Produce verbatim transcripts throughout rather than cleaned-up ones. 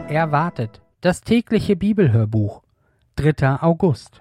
Erwartet, das tägliche Bibelhörbuch, dritter August.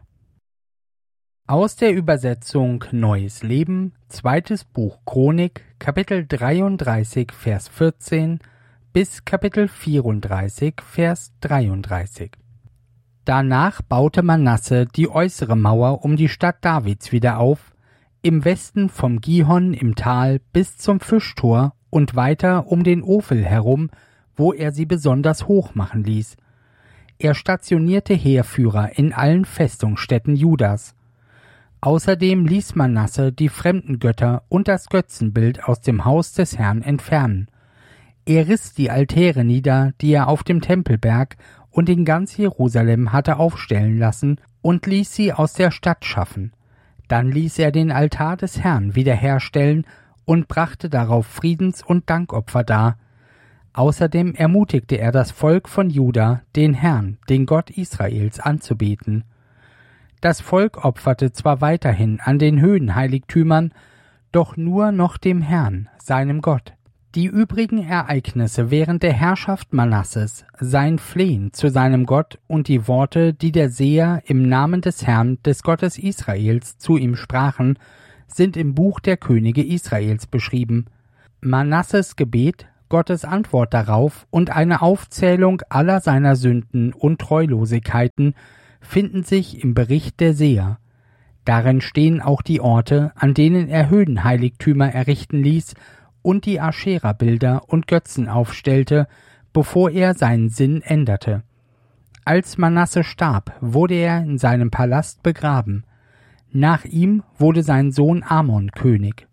Aus der Übersetzung Neues Leben, zweites Buch Chronik, Kapitel dreiunddreißig, Vers vierzehn bis Kapitel vierunddreißig, Vers dreiunddreißig. Danach baute Manasse die äußere Mauer um die Stadt Davids wieder auf, im Westen vom Gihon im Tal bis zum Fischtor und weiter um den Ophel herum, wo er sie besonders hoch machen ließ. Er stationierte Heerführer in allen Festungsstädten Judas. Außerdem ließ Manasse die fremden Götter und das Götzenbild aus dem Haus des Herrn entfernen. Er riss die Altäre nieder, die er auf dem Tempelberg und in ganz Jerusalem hatte aufstellen lassen, und ließ sie aus der Stadt schaffen. Dann ließ er den Altar des Herrn wiederherstellen und brachte darauf Friedens- und Dankopfer dar. Außerdem ermutigte er das Volk von Juda, den Herrn, den Gott Israels, anzubeten. Das Volk opferte zwar weiterhin an den Höhenheiligtümern, doch nur noch dem Herrn, seinem Gott. Die übrigen Ereignisse während der Herrschaft Manasses, sein Flehen zu seinem Gott und die Worte, die der Seher im Namen des Herrn, des Gottes Israels, zu ihm sprachen, sind im Buch der Könige Israels beschrieben. Manasses Gebet, Gottes Antwort darauf und eine Aufzählung aller seiner Sünden und Treulosigkeiten finden sich im Bericht der Seher. Darin stehen auch die Orte, an denen er Höhenheiligtümer errichten ließ und die Aschera-Bilder und Götzen aufstellte, bevor er seinen Sinn änderte. Als Manasse starb, wurde er in seinem Palast begraben. Nach ihm wurde sein Sohn Amon König.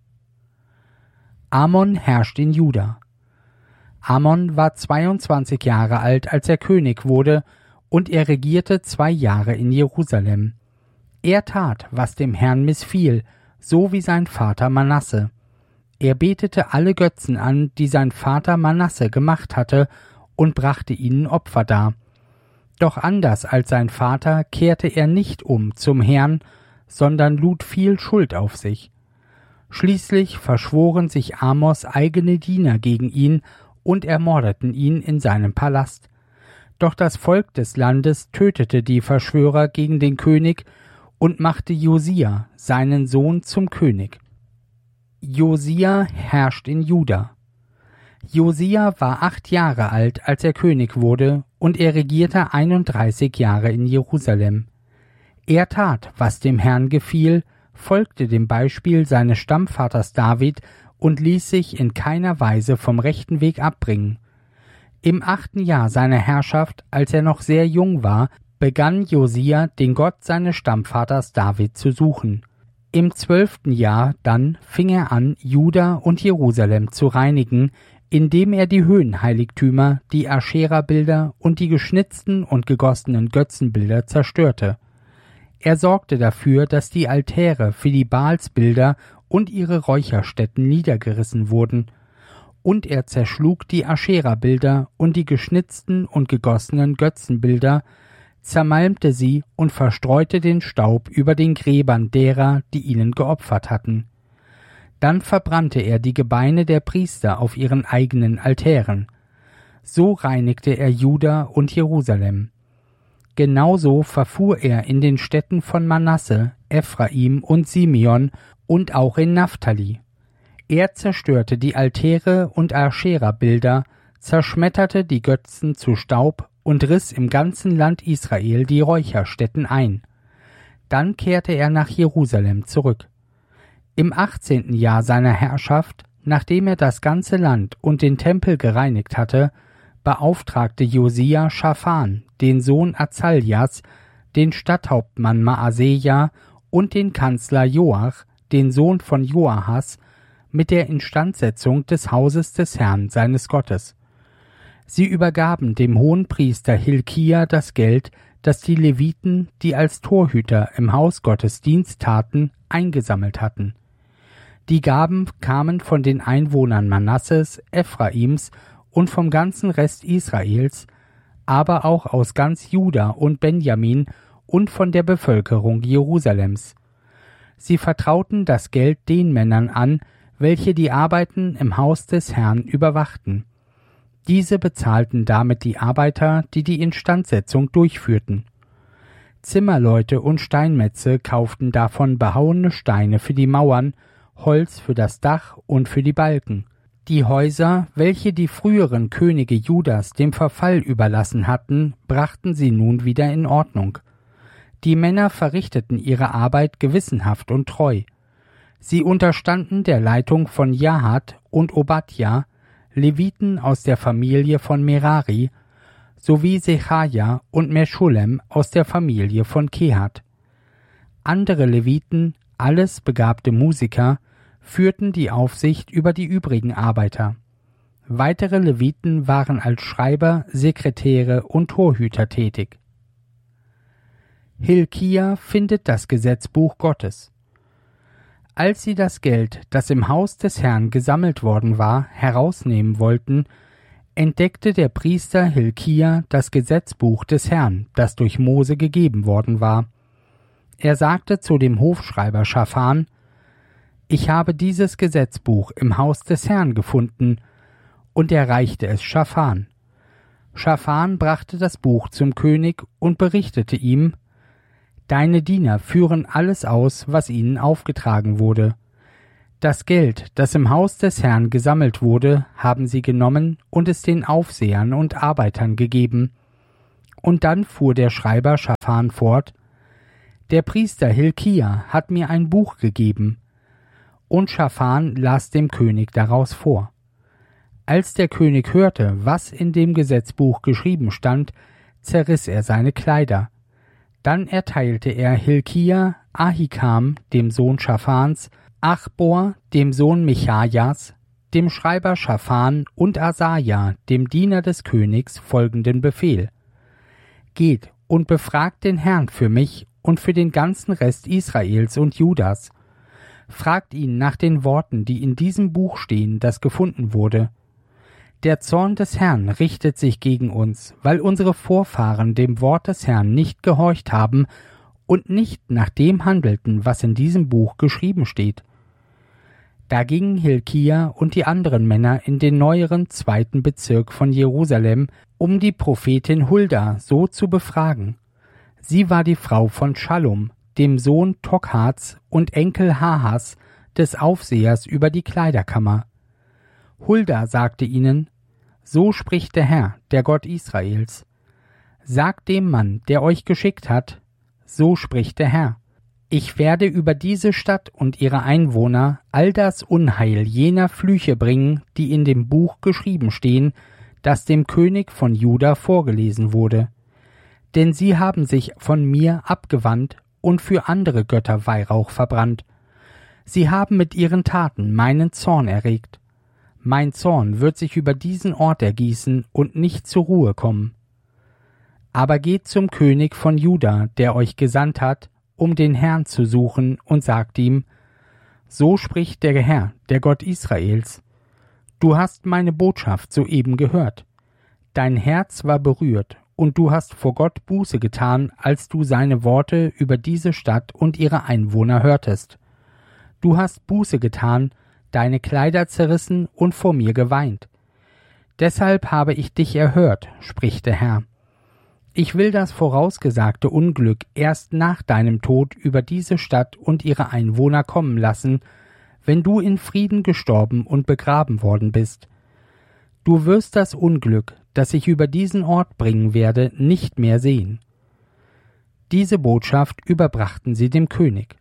Amon herrscht in Juda. Amon war zweiundzwanzig Jahre alt, als er König wurde, und er regierte zwei Jahre in Jerusalem. Er tat, was dem Herrn missfiel, so wie sein Vater Manasse. Er betete alle Götzen an, die sein Vater Manasse gemacht hatte, und brachte ihnen Opfer dar. Doch anders als sein Vater kehrte er nicht um zum Herrn, sondern lud viel Schuld auf sich. Schließlich verschworen sich Amos eigene Diener gegen ihn und ermordeten ihn in seinem Palast. Doch das Volk des Landes tötete die Verschwörer gegen den König und machte Josia, seinen Sohn, zum König. Josia herrscht in Juda. Josia war acht Jahre alt, als er König wurde, und er regierte einunddreißig Jahre in Jerusalem. Er tat, was dem Herrn gefiel, folgte dem Beispiel seines Stammvaters David und ließ sich in keiner Weise vom rechten Weg abbringen. Im achten Jahr seiner Herrschaft, als er noch sehr jung war, begann Josia, den Gott seines Stammvaters David zu suchen. Im zwölften Jahr dann fing er an, Juda und Jerusalem zu reinigen, indem er die Höhenheiligtümer, die Aschera-Bilder und die geschnitzten und gegossenen Götzenbilder zerstörte. Er sorgte dafür, dass die Altäre für die Baalsbilder und ihre Räucherstätten niedergerissen wurden, und er zerschlug die Aschera-Bilder und die geschnitzten und gegossenen Götzenbilder, zermalmte sie und verstreute den Staub über den Gräbern derer, die ihnen geopfert hatten. Dann verbrannte er die Gebeine der Priester auf ihren eigenen Altären. So reinigte er Juda und Jerusalem. Genauso verfuhr er in den Städten von Manasse, Ephraim und Simeon und auch in Naphtali. Er zerstörte die Altäre und Aschera-Bilder, zerschmetterte die Götzen zu Staub und riss im ganzen Land Israel die Räucherstätten ein. Dann kehrte er nach Jerusalem zurück. Im achtzehnten Jahr seiner Herrschaft, nachdem er das ganze Land und den Tempel gereinigt hatte, beauftragte Josia Schaphan, den Sohn Azaljas, den Stadthauptmann Maaseja und den Kanzler Joach, den Sohn von Joahas, mit der Instandsetzung des Hauses des Herrn seines Gottes. Sie übergaben dem Hohenpriester Hilkia das Geld, das die Leviten, die als Torhüter im Haus Gottes Dienst taten, eingesammelt hatten. Die Gaben kamen von den Einwohnern Manasses, Ephraims und vom ganzen Rest Israels, aber auch aus ganz Juda und Benjamin und von der Bevölkerung Jerusalems. Sie vertrauten das Geld den Männern an, welche die Arbeiten im Haus des Herrn überwachten. Diese bezahlten damit die Arbeiter, die die Instandsetzung durchführten. Zimmerleute und Steinmetze kauften davon behauene Steine für die Mauern, Holz für das Dach und für die Balken. Die Häuser, welche die früheren Könige Judas dem Verfall überlassen hatten, brachten sie nun wieder in Ordnung. Die Männer verrichteten ihre Arbeit gewissenhaft und treu. Sie unterstanden der Leitung von Jahat und Obadja, Leviten aus der Familie von Merari, sowie Sechaja und Meschulem aus der Familie von Kehat. Andere Leviten, alles begabte Musiker, führten die Aufsicht über die übrigen Arbeiter. Weitere Leviten waren als Schreiber, Sekretäre und Torhüter tätig. Hilkia findet das Gesetzbuch Gottes. Als sie das Geld, das im Haus des Herrn gesammelt worden war, herausnehmen wollten, entdeckte der Priester Hilkia das Gesetzbuch des Herrn, das durch Mose gegeben worden war. Er sagte zu dem Hofschreiber Schaphan: »Ich habe dieses Gesetzbuch im Haus des Herrn gefunden«, und er reichte es Schaphan. Schaphan brachte das Buch zum König und berichtete ihm: »Deine Diener führen alles aus, was ihnen aufgetragen wurde. Das Geld, das im Haus des Herrn gesammelt wurde, haben sie genommen und es den Aufsehern und Arbeitern gegeben.« Und dann fuhr der Schreiber Schaphan fort: »Der Priester Hilkia hat mir ein Buch gegeben.« Und Schaphan las dem König daraus vor. Als der König hörte, was in dem Gesetzbuch geschrieben stand, zerriss er seine Kleider. Dann erteilte er Hilkia, Ahikam, dem Sohn Schaphans, Achbor, dem Sohn Michajas, dem Schreiber Schaphan und Asaja, dem Diener des Königs, folgenden Befehl: »Geht und befragt den Herrn für mich und für den ganzen Rest Israels und Judas. Fragt ihn nach den Worten, die in diesem Buch stehen, das gefunden wurde. Der Zorn des Herrn richtet sich gegen uns, weil unsere Vorfahren dem Wort des Herrn nicht gehorcht haben und nicht nach dem handelten, was in diesem Buch geschrieben steht.« Da gingen Hilkia und die anderen Männer in den neueren zweiten Bezirk von Jerusalem, um die Prophetin Hulda so zu befragen. Sie war die Frau von Schallum, dem Sohn Tokhats und Enkel Hahas, des Aufsehers über die Kleiderkammer. Hulda sagte ihnen: »So spricht der Herr, der Gott Israels. Sagt dem Mann, der euch geschickt hat: So spricht der Herr: Ich werde über diese Stadt und ihre Einwohner all das Unheil jener Flüche bringen, die in dem Buch geschrieben stehen, das dem König von Juda vorgelesen wurde. Denn sie haben sich von mir abgewandt und für andere Götter Weihrauch verbrannt. Sie haben mit ihren Taten meinen Zorn erregt. Mein Zorn wird sich über diesen Ort ergießen und nicht zur Ruhe kommen. Aber geht zum König von Juda, der euch gesandt hat, um den Herrn zu suchen, und sagt ihm: So spricht der Herr, der Gott Israels: Du hast meine Botschaft soeben gehört. Dein Herz war berührt, und du hast vor Gott Buße getan, als du seine Worte über diese Stadt und ihre Einwohner hörtest. Du hast Buße getan, deine Kleider zerrissen und vor mir geweint. Deshalb habe ich dich erhört, spricht der Herr. Ich will das vorausgesagte Unglück erst nach deinem Tod über diese Stadt und ihre Einwohner kommen lassen, wenn du in Frieden gestorben und begraben worden bist. Du wirst das Unglück, das ich über diesen Ort bringen werde, nicht mehr sehen.« Diese Botschaft überbrachten sie dem König.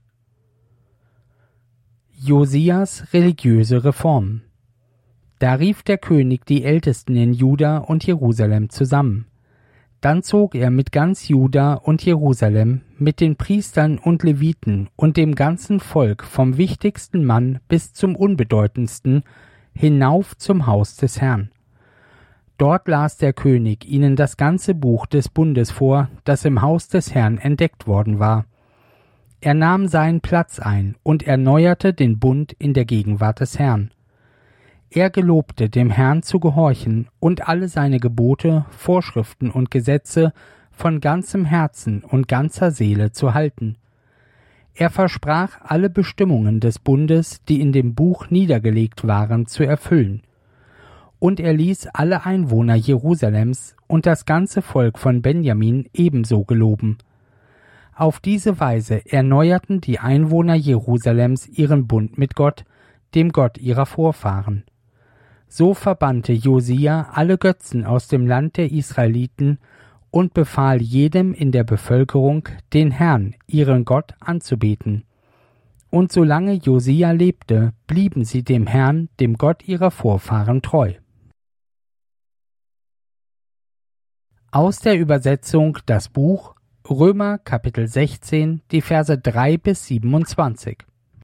Josias religiöse Reformen. Da rief der König die Ältesten in Juda und Jerusalem zusammen. Dann zog er mit ganz Juda und Jerusalem, mit den Priestern und Leviten und dem ganzen Volk vom wichtigsten Mann bis zum unbedeutendsten, hinauf zum Haus des Herrn. Dort las der König ihnen das ganze Buch des Bundes vor, das im Haus des Herrn entdeckt worden war. Er nahm seinen Platz ein und erneuerte den Bund in der Gegenwart des Herrn. Er gelobte, dem Herrn zu gehorchen und alle seine Gebote, Vorschriften und Gesetze von ganzem Herzen und ganzer Seele zu halten. Er versprach, alle Bestimmungen des Bundes, die in dem Buch niedergelegt waren, zu erfüllen. Und er ließ alle Einwohner Jerusalems und das ganze Volk von Benjamin ebenso geloben. Auf diese Weise erneuerten die Einwohner Jerusalems ihren Bund mit Gott, dem Gott ihrer Vorfahren. So verbannte Josia alle Götzen aus dem Land der Israeliten und befahl jedem in der Bevölkerung, den Herrn, ihren Gott, anzubeten. Und solange Josia lebte, blieben sie dem Herrn, dem Gott ihrer Vorfahren, treu. Aus der Übersetzung das Buch Römer Kapitel sechzehn, die Verse drei bis siebenundzwanzig.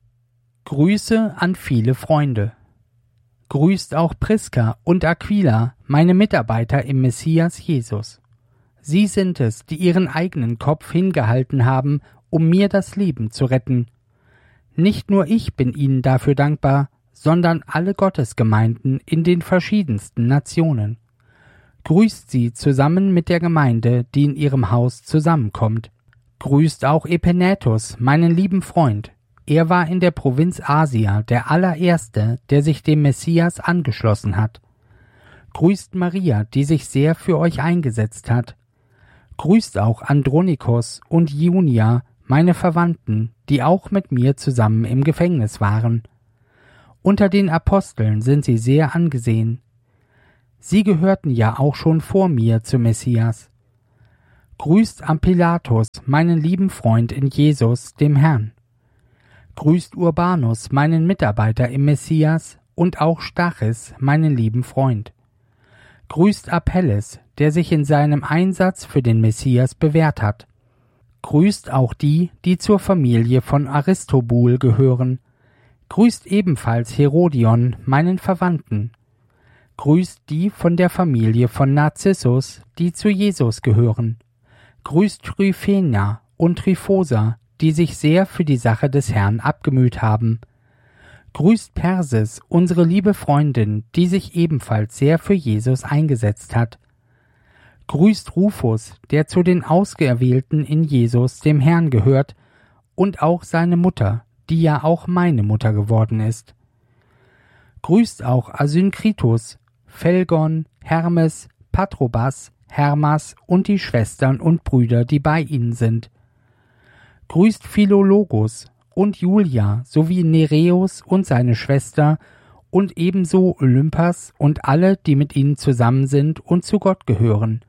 Grüße an viele Freunde. Grüßt auch Priska und Aquila, meine Mitarbeiter im Messias Jesus. Sie sind es, die ihren eigenen Kopf hingehalten haben, um mir das Leben zu retten. Nicht nur ich bin ihnen dafür dankbar, sondern alle Gottesgemeinden in den verschiedensten Nationen. Grüßt sie zusammen mit der Gemeinde, die in ihrem Haus zusammenkommt. Grüßt auch Epenetus, meinen lieben Freund. Er war in der Provinz Asia der allererste, der sich dem Messias angeschlossen hat. Grüßt Maria, die sich sehr für euch eingesetzt hat. Grüßt auch Andronikos und Junia, meine Verwandten, die auch mit mir zusammen im Gefängnis waren. Unter den Aposteln sind sie sehr angesehen. Sie gehörten ja auch schon vor mir zum Messias. Grüßt Ampilatus, meinen lieben Freund in Jesus, dem Herrn. Grüßt Urbanus, meinen Mitarbeiter im Messias, und auch Stachys, meinen lieben Freund. Grüßt Apelles, der sich in seinem Einsatz für den Messias bewährt hat. Grüßt auch die, die zur Familie von Aristobul gehören. Grüßt ebenfalls Herodion, meinen Verwandten. Grüßt die von der Familie von Narzissus, die zu Jesus gehören. Grüßt Tryphena und Tryphosa, die sich sehr für die Sache des Herrn abgemüht haben. Grüßt Persis, unsere liebe Freundin, die sich ebenfalls sehr für Jesus eingesetzt hat. Grüßt Rufus, der zu den Ausgewählten in Jesus, dem Herrn, gehört, und auch seine Mutter, die ja auch meine Mutter geworden ist. Grüßt auch Asynkritus, Phelgon, Hermes, Patrobas, Hermas und die Schwestern und Brüder, die bei ihnen sind. Grüßt Philologus und Julia sowie Nereus und seine Schwester und ebenso Olympas und alle, die mit ihnen zusammen sind und zu Gott gehören.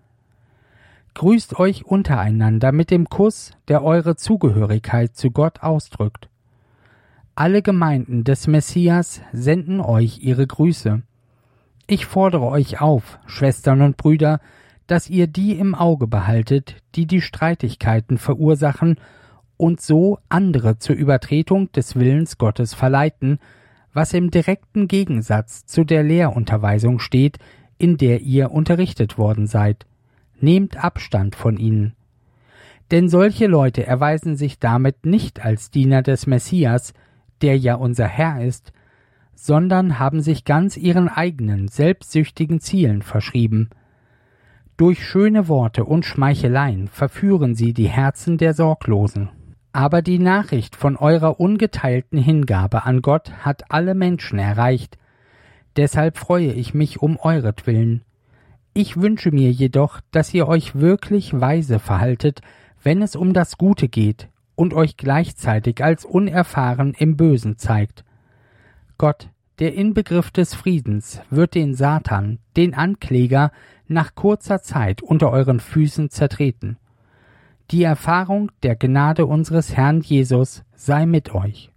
Grüßt euch untereinander mit dem Kuss, der eure Zugehörigkeit zu Gott ausdrückt. Alle Gemeinden des Messias senden euch ihre Grüße. Ich fordere euch auf, Schwestern und Brüder, dass ihr die im Auge behaltet, die die Streitigkeiten verursachen und so andere zur Übertretung des Willens Gottes verleiten, was im direkten Gegensatz zu der Lehrunterweisung steht, in der ihr unterrichtet worden seid. Nehmt Abstand von ihnen. Denn solche Leute erweisen sich damit nicht als Diener des Messias, der ja unser Herr ist, sondern haben sich ganz ihren eigenen, selbstsüchtigen Zielen verschrieben. Durch schöne Worte und Schmeicheleien verführen sie die Herzen der Sorglosen. Aber die Nachricht von eurer ungeteilten Hingabe an Gott hat alle Menschen erreicht. Deshalb freue ich mich um euretwillen. Ich wünsche mir jedoch, dass ihr euch wirklich weise verhaltet, wenn es um das Gute geht, und euch gleichzeitig als unerfahren im Bösen zeigt. Gott, der Inbegriff des Friedens, wird den Satan, den Ankläger, nach kurzer Zeit unter euren Füßen zertreten. Die Erfahrung der Gnade unseres Herrn Jesus sei mit euch.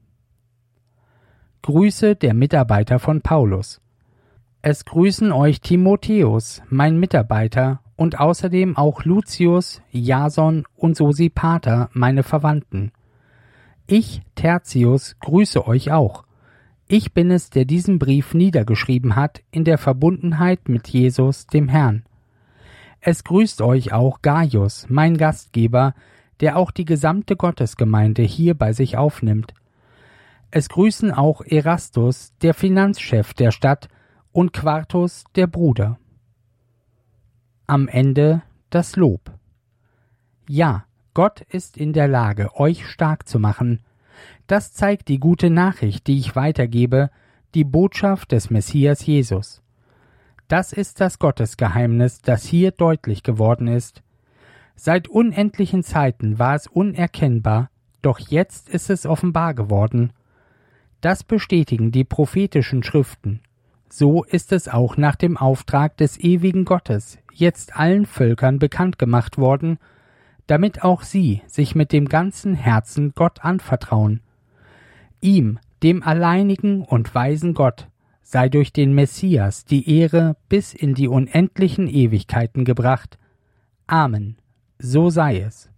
Grüße der Mitarbeiter von Paulus. Es grüßen euch Timotheus, mein Mitarbeiter, und außerdem auch Lucius, Jason und Sosipater, meine Verwandten. Ich, Tertius, grüße euch auch. Ich bin es, der diesen Brief niedergeschrieben hat, in der Verbundenheit mit Jesus, dem Herrn. Es grüßt euch auch Gaius, mein Gastgeber, der auch die gesamte Gottesgemeinde hier bei sich aufnimmt. Es grüßen auch Erastus, der Finanzchef der Stadt, und Quartus, der Bruder. Am Ende das Lob. Ja, Gott ist in der Lage, euch stark zu machen. Das zeigt die gute Nachricht, die ich weitergebe, die Botschaft des Messias Jesus. Das ist das Gottesgeheimnis, das hier deutlich geworden ist. Seit unendlichen Zeiten war es unerkennbar, doch jetzt ist es offenbar geworden. Das bestätigen die prophetischen Schriften. So ist es auch nach dem Auftrag des ewigen Gottes jetzt allen Völkern bekannt gemacht worden, damit auch sie sich mit dem ganzen Herzen Gott anvertrauen. Ihm, dem alleinigen und weisen Gott, sei durch den Messias die Ehre bis in die unendlichen Ewigkeiten gebracht. Amen. So sei es.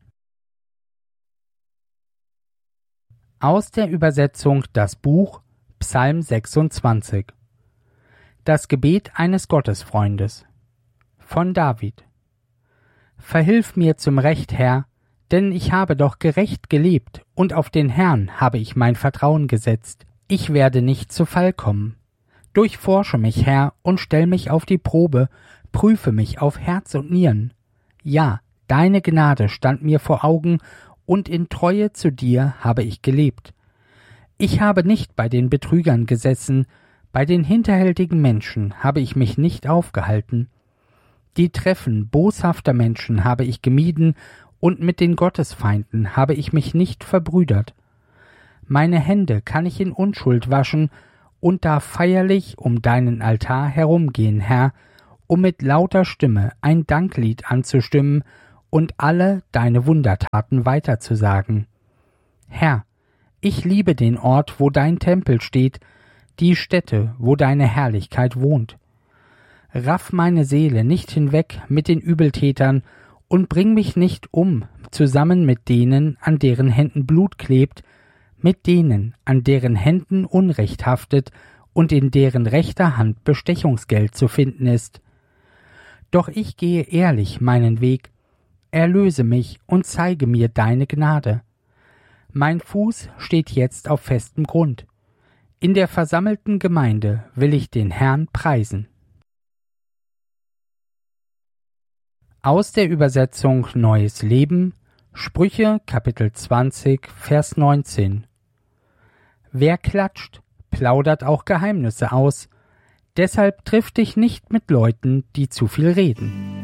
Aus der Übersetzung Das Buch, Psalm sechsundzwanzig. Das Gebet eines Gottesfreundes. Von David. Verhilf mir zum Recht, Herr, denn ich habe doch gerecht gelebt, und auf den Herrn habe ich mein Vertrauen gesetzt. Ich werde nicht zu Fall kommen. Durchforsche mich, Herr, und stell mich auf die Probe, prüfe mich auf Herz und Nieren. Ja, deine Gnade stand mir vor Augen, und in Treue zu dir habe ich gelebt. Ich habe nicht bei den Betrügern gesessen, bei den hinterhältigen Menschen habe ich mich nicht aufgehalten. Die Treffen boshafter Menschen habe ich gemieden, und mit den Gottesfeinden habe ich mich nicht verbrüdert. Meine Hände kann ich in Unschuld waschen und darf feierlich um deinen Altar herumgehen, Herr, um mit lauter Stimme ein Danklied anzustimmen und alle deine Wundertaten weiterzusagen. Herr, ich liebe den Ort, wo dein Tempel steht, die Stätte, wo deine Herrlichkeit wohnt. Raff meine Seele nicht hinweg mit den Übeltätern und bring mich nicht um, zusammen mit denen, an deren Händen Blut klebt, mit denen, an deren Händen Unrecht haftet und in deren rechter Hand Bestechungsgeld zu finden ist. Doch ich gehe ehrlich meinen Weg, erlöse mich und zeige mir deine Gnade. Mein Fuß steht jetzt auf festem Grund. In der versammelten Gemeinde will ich den Herrn preisen. Aus der Übersetzung Neues Leben, Sprüche Kapitel zwanzig, Vers neunzehn. Wer klatscht, plaudert auch Geheimnisse aus, deshalb triff dich nicht mit Leuten, die zu viel reden.